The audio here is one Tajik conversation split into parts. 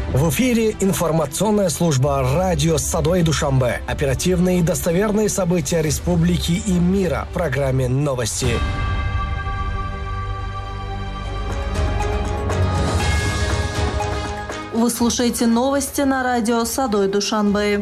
В эфире информационная служба «Радио Садой Душанбе». Оперативные и достоверные события республики и мира в программе «Новости». Вы слушаете новости на радио Садой Душанбе.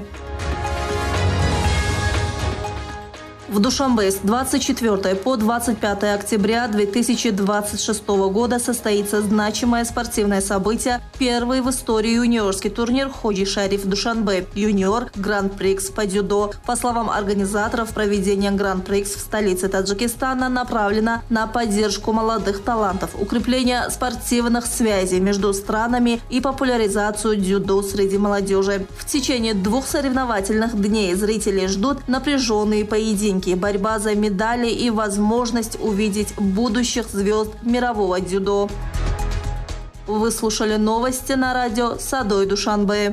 В Душанбе с 24 по 25 октября 2026 года состоится значимое спортивное событие, первый в истории юниорский турнир «Ходжи Шариф Душанбе» юниор Гран-прикс по дзюдо. По словам организаторов, проведение Гран-прикс в столице Таджикистана направлено на поддержку молодых талантов, укрепление спортивных связей между странами и популяризацию дзюдо среди молодежи. В течение 2 соревновательных дней зрители ждут напряженные поединки, борьба за медали и возможность увидеть будущих звезд мирового дзюдо. Вы слушали новости на радио Садой Душанбе.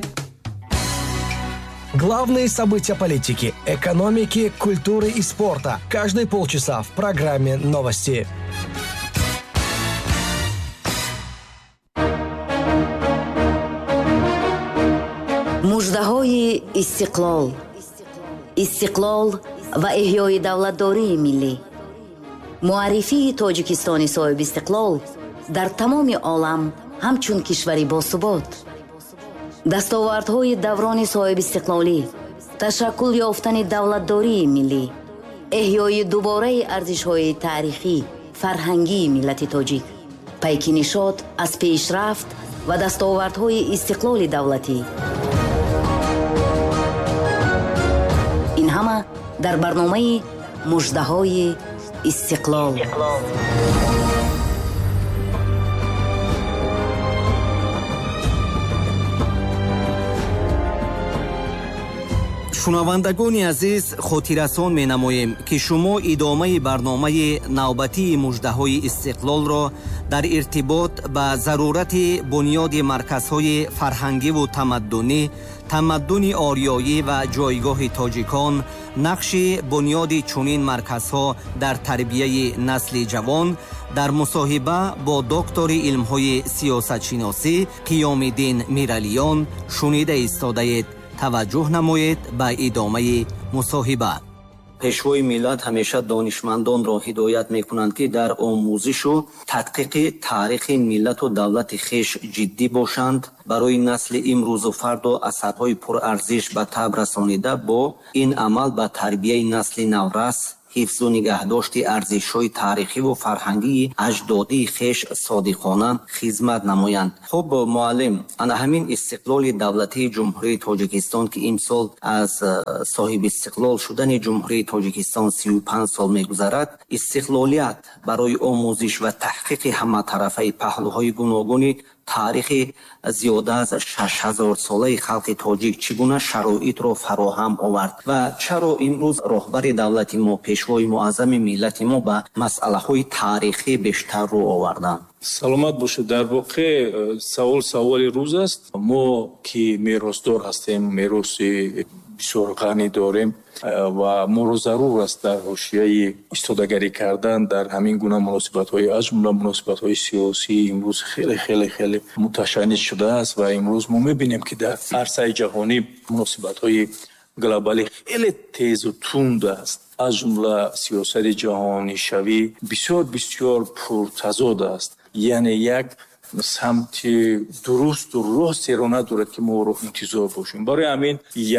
Главные события политики, экономики, культуры и спорта. Каждые полчаса в программе «Новости». муждаҳои истиқлол. Истиқлол ва эҳёи давлатдории миллӣ. муаррифии тоҷикистони соҳиби истиқлол дар тамоми олам ҳамчун кишвари босубот. дастовардҳои даврони соҳиби истиқлолӣ, ташаккул ёфтани давлатдории миллӣ, эҳёи дубораи арзишҳои таърихӣ, фарҳангии миллати тоҷик, пайки нишод аз пешрафт ва дастовардҳои истиқлоли давлатӣ. ин ҳама дар барномаи муждаҳои истиқлол. шунавандагони азиз, хотиррасон менамоем ки шумо идомаи барномаи навбатии муждаҳои истиқлолро дар иртибот ба зарурати бунёди марказҳои фарҳангиву тамаддуни ориёӣ ва ҷойгоҳи тоҷикон, нақши бунёди чунин марказҳо дар тарбияи насли ҷавон, дар мусоҳиба бо доктори илмҳои сиёсатшиносӣ Қиёмиддин Миралиён шунида истодаед. таваҷҷӯҳ намоед ба идомаи мусоҳиба. пешвои миллат ҳамеша донишмандонро ҳидоят мекунанд ки дар омӯзишу тадқиқи таърихи миллату давлати хеш ҷиддӣ бошанд, барои насли имрӯзу фарду асарҳои пурарзиш ба таб расонида бо ин амал ба тарбияи насли наврас, ҳифзу нигаҳдошти арзишҳои таърихиву фарҳангии аҷдодии хеш содиқона хизмат намоянд. хуб муаллим, ана ҳамин истиқлоли давлатии ҷумҳурии тоҷикистон ки имсол аз соҳибистиқлол шудани ҷумҳурии тоҷикистон 35 сол мегузарад, истиқлолият барои омӯзиш ва таҳқиқи ҳаматарафаи паҳлӯҳои гуногуни таърихи зиёда аз 6000 солаи халқи тоҷик чӣ гуна шароитро фароҳам овард ва чаро имрӯз роҳбари давлати мо, пешвои муаззами миллати мо ба масъалаҳои таърихӣ бештар рӯ оварданд? саломат бошед. дар воқеъ саволи рӯз аст. мо ки меросдор ҳастем, мероси бисёр ғанӣ дорем ва моро зарур аст дар ҳошияи истодагарӣ кардан дар ҳамин гуна муносибатҳои аз ҷумла муносибатҳои сиёсӣ имрӯз хеле муташаннид шудааст ва имрӯз мо мебинем ки дар арсаи ҷаҳонӣ муносибатҳои глобалӣ хеле тезу тунд аст. аз ҷумла сиёсати ҷаҳонишавӣ бисёр пуртазод аст. яъне як самти дурусту ростеро надорад ки мо интизор бошем. барои ҳамин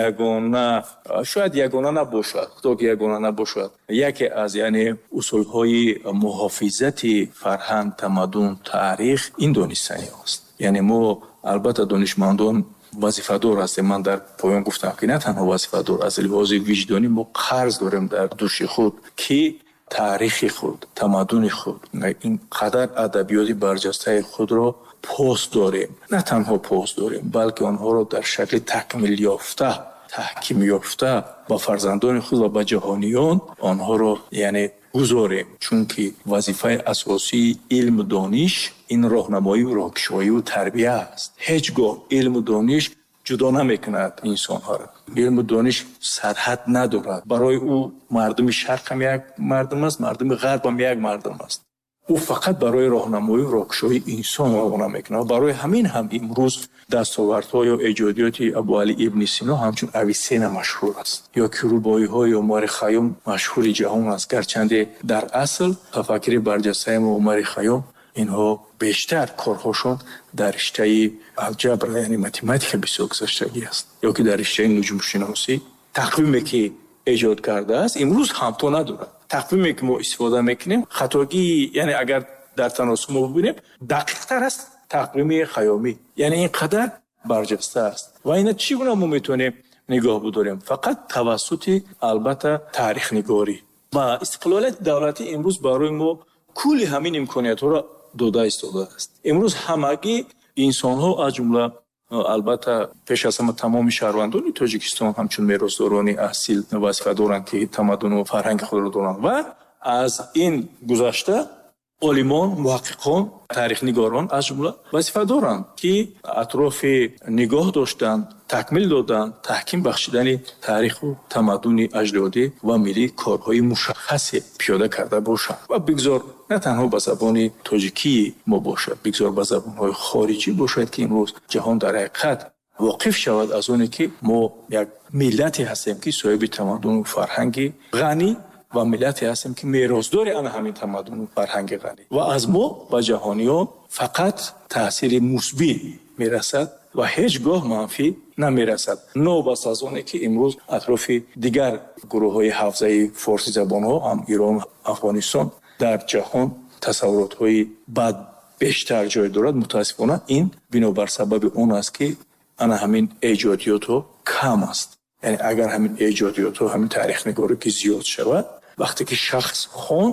шояд ягона набошад, худо ки ягона набошад, яке аз усулҳои муҳофизати фарҳанг, тамаддун, таърих ин донистани аст. яъне мо албатта донишмандон вазифадор ҳастем. ман дар поён гуфтам ки на танҳо вазифадор, аз лиҳози виҷдонӣ мо қарз дорем дар души худ ки таърихи худ, тамаддуни худ, ин қадар адабиёти барҷастаи худро пос дорем. на танҳо пос дорем, балки онҳоро дар шакли такмил ёфта, таҳким ёфта ба фарзандони худ ва ба ҷаҳониён онҳоро гузорем. чунки вазифаи асосии илму дониш ин роҳнамоӣ, роҳкушоиву тарбия аст. ҳеҷ гоҳ илму дониш ҷудо намекунад инсонҳоро. илму дониш сарҳад надорад. барои ӯ мардуми шарқ ҳам як мардум аст, мардуми ғарб ҳам як мардум аст. او فقط برای راهنمایی و راهگشایی انسان آماده میکنه. برای همین هم امروز دستاوردها یا ایجادیات ابوعلی ابن سینا همچون اویسینا مشهور است یا کروبایی‌های عمر خیام مشهور جهان است. گرچند در اصل تفکر برجسته عمر خیام اینها بیشتر کارهاشون در رشته الجبر یعنی متمتیک بسیار گذشتگی است یا که در رشته نجوم شناسی تقویمی که ایجاد کرده است امروز هم تو ندارد. تقویمی که ما استفاده میکنیم خطاگی یعنی اگر در تناسب ما ببینیم دقیق تر است تقویم خیامی، یعنی اینقدر برجسته است و اینا چگونه ما میتونیم نگاه بداریم؟ فقط توسط البته تاریخ نگاری و استقلالیت دولتی امروز برای ما کلی همین امکانیت ها را داده ایستاده است. امروز همگی انسان ها از جمله البته پیش از همه تمام شهروندان تاجیکستان همچون میراثداران اصیل وظیفه دارند که تمدن و فرهنگ خود را دارند و از این گذشته عالمان، محققان، تاریخ نگاران از جمله وظیفه دارند که اطراف نگاه داشتن، تکمیل دادن، تحکیم بخشیدن تاریخ و تمدن اجدادی و ملی کارهای مشخص پیاده کرده باشند و بگذار نه تنها به زبان تاجیکی ما باشد، بگذار به زبانهای خارجی باشد که امروز جهان در حقیقت واقف شود از اونی که ما یک ملتی هستیم که صاحب تمدن و فرهنگ غنی و ملتی هستیم که میراثدار آن همین تمدن و فرهنگ غنی و از ما به جهانیان فقط تاثیر مثبت میرسد و هیچگاه منفی نمیرسد. نوبت از آنه که امروز اطراف دیگر گروه های حوزه فارسی زبان ها هم ایران، افغانستان در جهان تصورات های بد بیشتر جای دارد. متاسفانه این بنابر سبب اون است که آن همین ایجادیات ها کم است. یعنی اگر همین ایجادیات ها همین تاریخ نگاری که زیاد شود وقتی که شخص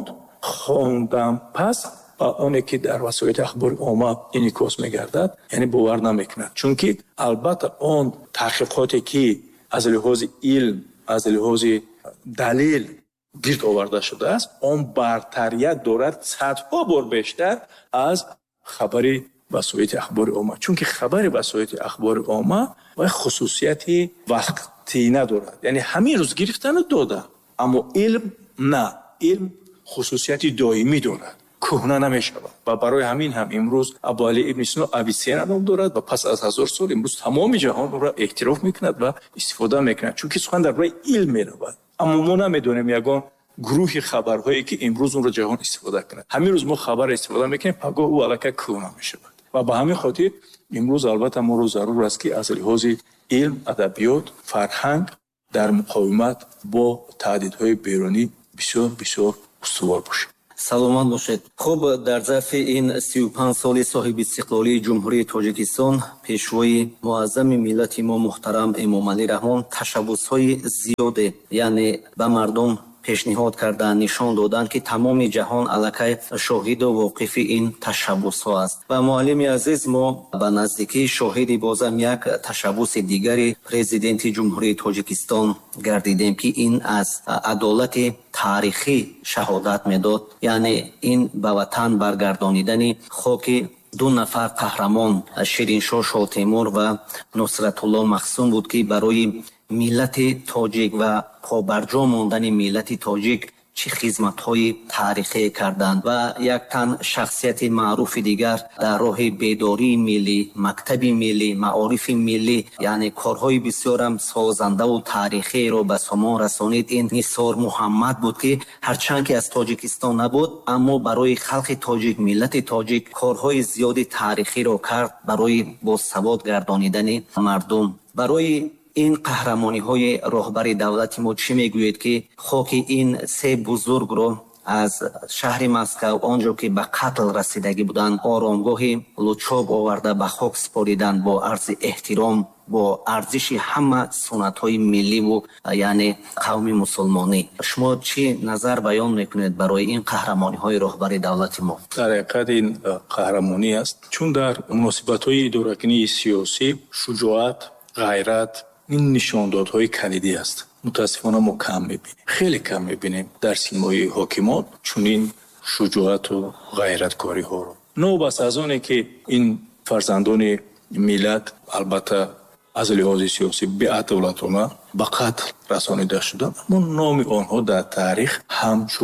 خواندم پس و اونی که در وسایل اخبار عامه انعکاس میگردد یعنی باور نمیکند، چون که البته اون تحقیقاتی که از لحاظ علم از لحاظ دلیل گرد آورده شده است اون برتریت دارد صدها بار بیشتر از خبر وسایل اخبار عامه، چون که خبر وسایل اخبار عامه و خصوصیت وقتی ندارد، یعنی همین روز گرفتن داده، اما علم نه، علم خصوصیت دائمی دارد، کهنه نمیشود و برای همین هم امروز ابوعلی ابن سینا اویسینا نام دارد و پس از 1000 سال امروز تمام جهان را اعتراف میکند و استفاده میکند، چون که سخن در راه علم میرود. اما ما نمیدونیم یگان گروه خبرهایی که امروز اون را جهان استفاده کند. همین روز ما خبر استفاده میکنیم پگاه او الکه کهنه میشود و به همین خاطر امروز البته ما رو ضرور است که از لحاظ علم، ادبیات، فرهنگ در مقاومت با تهدیدهای بیرونی بسیار استوار باشیم. саломат бошед. хуб, дар зарфи ин 35 соли соҳиби истиқлолии ҷумҳурии тоҷикистон пешвои муаззами миллати мо муҳтарам эмомалӣ раҳмон ташаббусҳои зиёде яъне ба мардум пешниҳод карданд, нишон доданд ки тамоми ҷаҳон аллакай шоҳиду воқифи ин ташаббусҳо аст. ва муаллими азиз, мо ба наздикӣ шоҳиди бозам як ташаббуси дигари президенти ҷумҳурии тоҷикистон гардидем ки ин аз адолати таърихӣ шаҳодат медод, яъне ин ба ватан баргардонидани хоки ду нафар қаҳрамон шириншоҳ шотемур ва нусратулло махсум буд ки барои миллати тоҷик ва побарҷо мондани миллати тоҷик чӣ хизматҳои таърихие карданд. ва як тан шахсияти маъруфи дигар дар роҳи бедории миллӣ, мактаби миллӣ, маорифи миллӣ, яъне корҳои бисёрам созандаву таърихиеро ба сомон расонид. ин Нисор Муҳаммад буд ки ҳарчанд ки аз Тоҷикистон набуд, аммо барои халқи тоҷик, миллати тоҷик корҳои зиёди таърихиро кард барои босавод гардонидани мардум. барои ин қаҳрамониҳои роҳбари давлати мо чӣ мегӯед ки хоки ин се бузургро аз шаҳри Москав он ҷо ки ба қатл расидагӣ буданд оромгоҳи лучоб оварда ба хок спориданд бо арзи эҳтиром, бо арзиши ҳама суннатҳои милливу яъне қавми мусулмонӣ. шумо чӣ назар баён мекунед барои ин қаҳрамониҳои роҳбари давлати мо? дар ҳақиқат ин қаҳрамонӣ аст, чун дар муносибатҳои идоракунии сиёсӣ шуҷоат, ғайрат این نشاندادهای کلیدی است. متاسفانه ما کم میبینیم، خیلی کم میبینیم در سیمای حاکمان چون این شجاعت و غیرتکاری ها رو. نوبت از آنه که این فرزندان ملت البته از لحاظ سیاسی بی‌عدالتانه به قتل رسانیده شدند، اما نام آنها در تاریخ همچون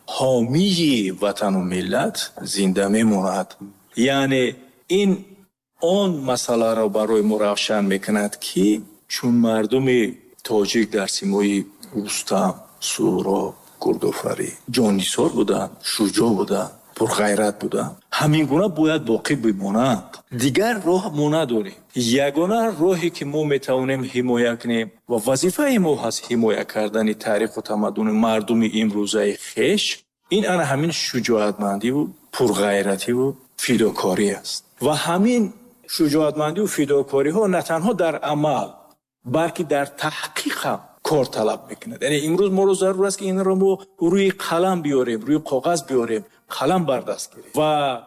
حامی وطن و ملت زنده میماند. یعنی این آن مسئله را برای ما روشن میکند که چون مردم تاجیک در سیمای رستم، سهراب، گردآفرین جانیسار بودند، شجاع بودند، پرغیرت بودند، همین گونه باید باقی بمانند. دیگر راه ما نداریم. یگانه راهی که ما میتوانیم حمایه کنیم و وظیفه ما هست حمایه کردن تاریخ و تمدن مردم امروزه خویش، این انا همین شجاعتمندی و پرغیرتی و فداکاری است. و همین شجاعتمندی و فداکاری ها نه تنها در عمل بلکه در تحقیق هم کار طلب میکنه. یعنی امروز ما رو ضرور است که این رو ما روی قلم بیاریم، روی کاغذ بیاریم، قلم بر دست گیریم و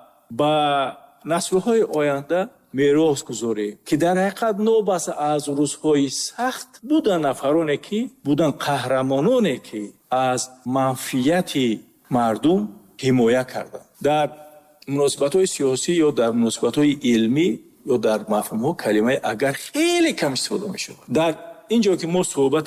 با نسل‌های آینده میراث گذاریم که در حقیقت نوبس از روزهای سخت بودن نفرانی که بودن قهرمانانی که از منفیت مردم حمایت کردند. در مناسبت‌های سیاسی یا در مناسبت‌های علمی یا در مفهوم کلمه اگر خیلی کم استفاده میشه. در اینجا که ما صحبت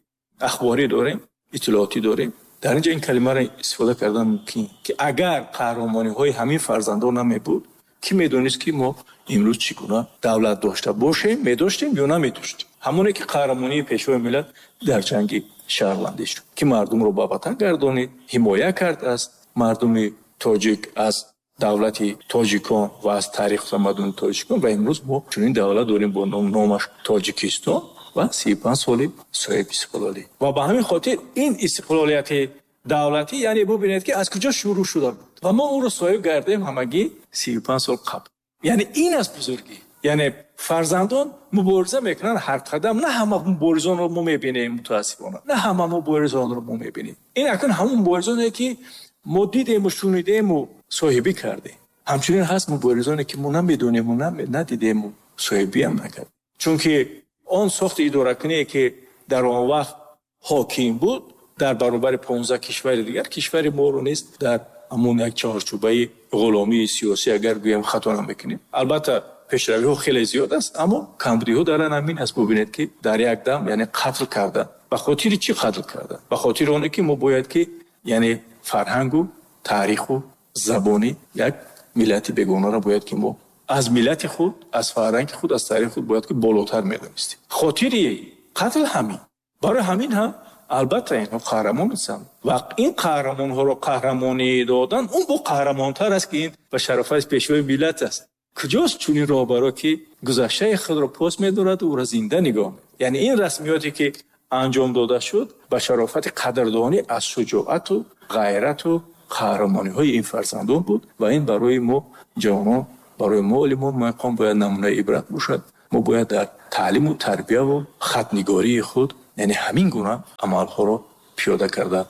اخباری داریم، اطلاعاتی داریم، در اینجا این کلمه را استفاده کردن ممکن که اگر قهرمانی‌های همین فرزندان نمیبود کی میدونست که ما امروز چگونه دولت داشته باشیم، می‌داشتیم یا نمی‌داشتیم. همونی که قهرمانی پیشوای ملت در جنگ شهروندی شد که مردم رو به وطن گردانید، حمایت کرد از مردم تاجیک، از دولت تاجیکان و از تاریخ تمدن تاجیکان و امروز ما چنین دولت داریم با نامش تاجیکستان و 35 سال صاحب استقلالی. و به همین خاطر این استقلالیت دولتی یعنی ببینید که از کجا شروع شده بود و ما اون رو صاحب گردیم همگی 35 سال قبل. یعنی این از بزرگی. یعنی فرزندان مبارزه میکنن هر قدم. نه همه مبارزان رو ما میبینیم متاسفانه، نه همه مبارزان رو ما میبینیم. این اکنون همون مبارزانه که ما دیدیم و شنیدیم و صاحبی کردیم. همچنین هست مبارزانی که ما نمیدونیم و ندیدیم و صاحبی هم نکردیم. چون که آن ساخت اداره‌کنی که در آن وقت حاکم بود در برابر 15 کشور دیگر، کشور ما رو نیست در همون یک چارچوبه غلامی سیاسی اگر بگیم خطا نمیکنیم. البته پیشروی ها خیلی زیاد است اما کمبودی ها دارن همین است. ببینید که در یک دم یعنی قتل کردن. به خاطر چی قتل کردن؟ به خاطر اونه که ما باید که یعنی فرهنگ و تاریخ و زبانی یک ملت بیگانه را باید که ما از ملت خود، از فرهنگ خود، از تاریخ خود باید که بالاتر می‌دانستیم. خاطر قتل همین. برای همین هم البته اینها قهرمان هستند و این قهرمان ها رو قهرمانی دادن اون با قهرمانتر است که این به شرافت پیشوای ملت است. کجاست چونین راهبرا که گذشته خود را پاس می‌دارد و او را زنده نگاه می‌کند. یعنی این رسمیاتی که انجام داده شد به شرافت قدردانی از شجاعت و غیرت و قهرمانی های این فرزندان بود و این برای ما جوانان، برای ما علمان مقام باید نمونه عبرت باشد. ما باید در تعلیم و تربیه و خط‌نگاری خود یعنی همین گونه عملها را پیاده کرده.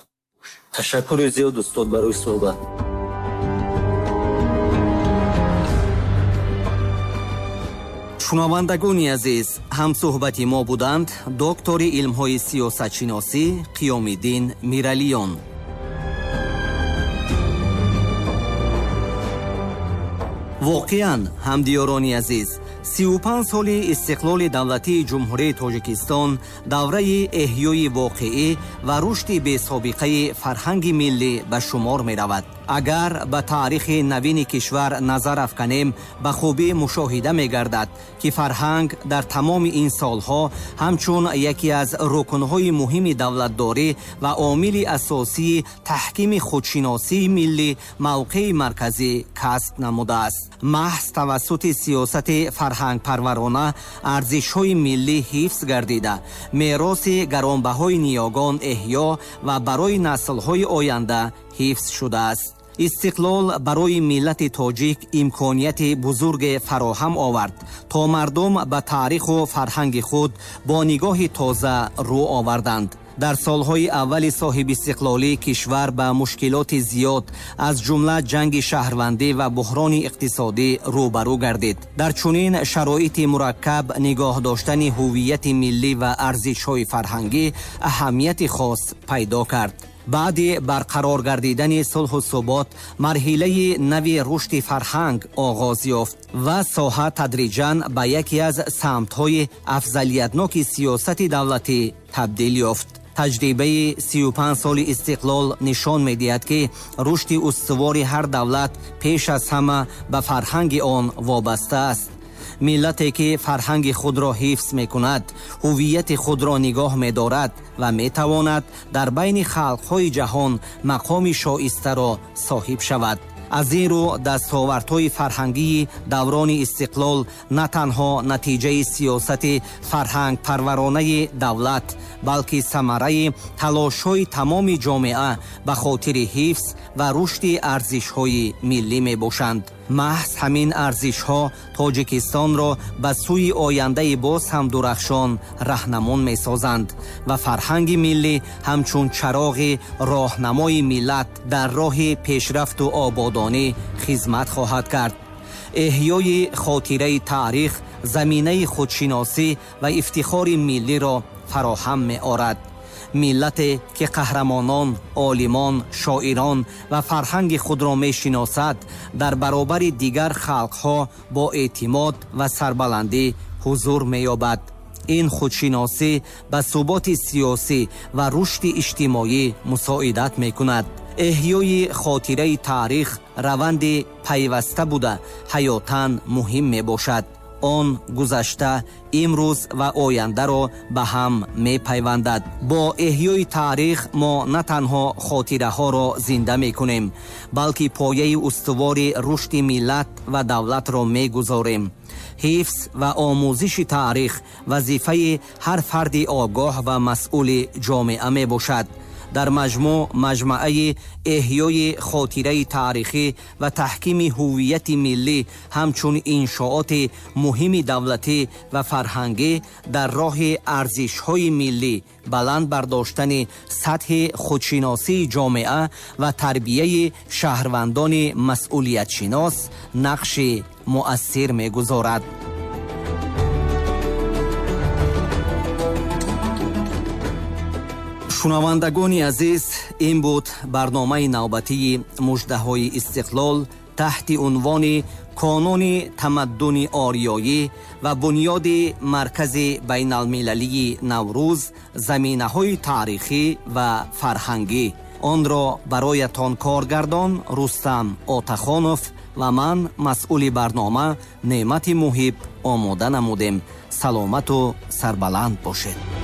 تشکر زیاد استاد برای صحبت. شنوندگان عزیز، هم صحبتی ما بودند دکتر علم‌های سیاست‌شناسی قیام‌الدین میرالیان. واقعاً همدیاران عزیز، 35 سال استقلال دولتی جمهوری تاجیکستان دوره احیای واقعی و رشد بی سابقه فرهنگ ملی به شمار می رود. اگر به تاریخ نوین کشور نظر افکنیم به خوبی مشاهده می گردد که فرهنگ در تمام این سالها همچون یکی از رکنهای مهم دولتداری و عامل اساسی تحکیم خودشناسی ملی موقع مرکزی کسب نموده است. محض توسط سیاست فرهنگ پرورانه ارزش‌های ملی حفظ گردیده، میراث گرانبهای نیاگان احیا و برای نسل‌های آینده حفظ شده است. استقلال برای ملت تاجیک امکانیت بزرگ فراهم آورد تا مردم به تاریخ و فرهنگ خود با نگاه تازه رو آوردند. در سالهای اول صاحب استقلالی کشور به مشکلات زیاد از جمله جنگ شهروندی و بحران اقتصادی روبرو گردید. در چنین شرایط مرکب نگاه داشتن هویت ملی و ارزش‌های فرهنگی اهمیت خاص پیدا کرد. بعد برقرار گردیدن صلح و ثبات مرحله نوی رشد فرهنگ آغاز یافت و ساحه تدریجاً به یکی از سمت‌های افضلیتناک سیاست دولتی تبدیل یافت. таҷрибаи 35 соли истиқлол нишон медиҳад, ки рушди устувори ҳар давлат пеш аз ҳама ба фарҳанги он вобаста аст. миллате ки фарҳанги худро ҳифз мекунад, ҳуввияти худро нигоҳ медорад ва метавонад дар байни халқҳои ҷаҳон мақоми шоистаро соҳиб шавад. аз ин рӯ дастовардҳои фарҳангии даврони истиқлол на танҳо натиҷаи сиёсати фарҳангпарваронаи давлат, балки самараи талошҳои тамоми ҷомеа ба хотири ҳифз ва рушди арзишҳои миллӣ мебошанд. маҳз ҳамин арзишҳо тоҷикистонро ба сӯи ояндаи боз ҳам дурахшон раҳнамон месозанд ва фарҳанги миллӣ ҳамчун чароғи роҳнамои миллат дар роҳи пешрафту ободонӣ хизмат хоҳад кард. эҳёи хотираи таърих заминаи худшиносӣ ва ифтихори миллиро фароҳам меорад. миллате ки қаҳрамонон, олимон, шоирон ва фарҳанги худро мешиносад, дар баробари дигар халқҳо бо эътимод ва сарбаландӣ ҳузур меёбад. ин худшиносӣ ба суботи сиёсӣ ва рушди иҷтимоӣ мусоидат мекунад. эҳёи хотираи таърих раванди пайваста буда ҳаётан муҳим мебошад. он гузашта, имрӯз ва ояндаро ба ҳам мепайвандад. бо эҳёи таърих мо на танҳо хотираҳоро зинда мекунем, балки пояи устувори рушди миллат ва давлатро мегузорем. ҳифз ва омӯзиши таърих вазифаи ҳар фарди огоҳ ва масъули ҷомеа мебошад. дар маҷмӯъ маҷмаъаи эҳёи хотираи таърихӣ ва таҳкими ҳуввияти миллӣ ҳамчун иншооти муҳими давлатӣ ва фарҳангӣ дар роҳи арзишҳои миллӣ, баланд бардоштани сатҳи худшиносии ҷомеа ва тарбияи шаҳрвандони масъулиятшинос нақши муассир мегузорад. шунавандагони азиз, ин буд барномаи навбатии муждаҳои истиқлол таҳти унвони конуни тамаддуни ориёӣ ва бунёди маркази байналмилалии Наврӯз, заминаҳои таърихӣ ва фарҳангӣ. онро бароятон коргардон Рустам Отахонов ва ман масъули барнома Неъмати Муҳиб омода намудем. саломату сарбаланд бошед.